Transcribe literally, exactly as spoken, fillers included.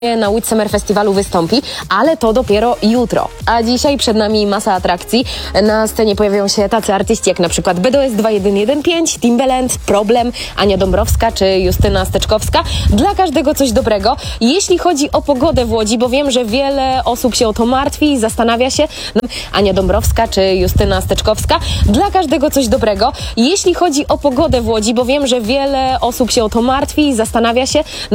na Łódź Summer Festiwalu wystąpi, ale to dopiero jutro. A dzisiaj przed nami masa atrakcji. Na scenie pojawią się tacy artyści jak na przykład B D O S dwa jeden jeden pięć, Timbaland, Problem, Ania Dąbrowska czy Justyna Steczkowska. Dla każdego coś dobrego. Jeśli chodzi o pogodę w Łodzi, bo wiem, że wiele osób się o to martwi i zastanawia się. No, Ania Dąbrowska czy Justyna Steczkowska. Dla każdego coś dobrego. Jeśli chodzi o pogodę w Łodzi, bo wiem, że wiele osób się o to martwi i zastanawia się. No,